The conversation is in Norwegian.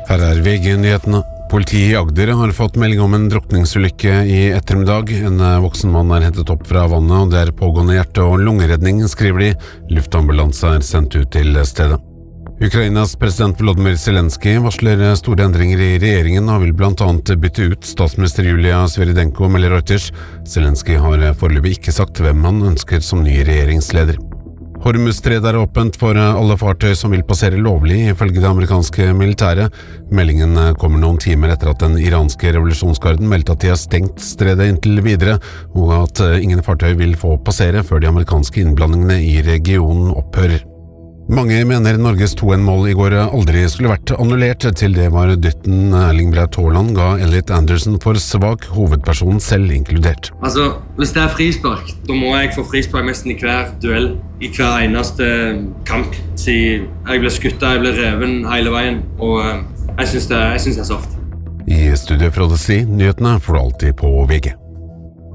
Her VG-nyhetene. Politiet I Agder har fått melding om en drukningsulykke I ettermiddag. En voksen mann hentet opp fra vannet, og det pågående hjerte- og lungeredning, skriver de. Luftambulanse sendt ut til stedet. Ukrainas president Volodymyr Zelensky varsler store endringer I regjeringen og vil blant annet bytte ut statsminister Julia Sviridenko, melder Reuters. Zelensky har foreløpig ikke sagt hvem han ønsker som ny regjeringsleder. Hormuzstredet åpent for alle fartøy som vil passere lovlig, ifølge det amerikanske militæret. Meldingen kommer noen timer etter at den iranske revolusjonsgarden meldte at de har stengt stredet inntil videre, og at ingen fartøy vil få passere før de amerikanske innblandingene I regionen opphører. Mange mener Norges 2-1-mål I går aldri skulle vært annullert, til det var dytten Erling Braut Haaland ga Elliot Anderson for svak, hovedpersonen selv inkludert. Altså, hvis det frispark, da må jeg få frispark nesten I hver duell, I hver eneste kamp. Siden jeg ble skuttet, jeg ble reven hele veien, og jeg synes det soft. I studio fra Odyssey, nyhetene får du alltid på VG.